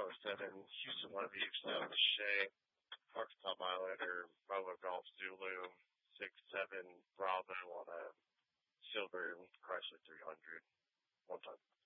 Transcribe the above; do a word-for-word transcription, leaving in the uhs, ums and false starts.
seven, Houston one Beach, South Shay, Arkansas Milander, Bravo Golf Zulu, six seven Bravo on a silver Chrysler three hundred, one time.